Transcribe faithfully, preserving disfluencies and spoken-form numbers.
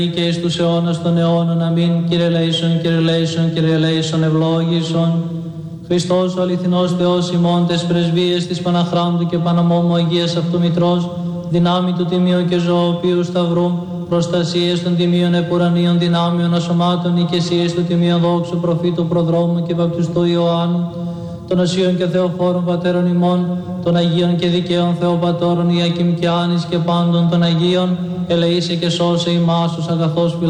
και εις τους αιώνας των αιώνων. Αμήν. Κύριε ελέησον, Κύριε ελέησον, Κύριε ελέησον, ευλόγησον. Χριστός ο αληθινός Θεός ημών, τες πρεσβείες της Παναχράντου και Παναμόμου Αγίας Αυτού Μητρός, δυνάμει του Τιμίου και Ζωοποιού Σταυρού, προστασίες των Τιμίων Επουρανίων δυνάμεων ασωμάτων, οικεσίες του Τιμίου Δόξου Προφήτου Προδρόμου και Βαπτιστού Ιωάννου, των Οσίων και Θεοφόρων Πατέρων ημών, των Αγίων και Δικαίων Θεοπατώρων Ιακήμ και Άνης και πάντων των Αγίων, ελεήσε και σώσε ημάς τους αγαθός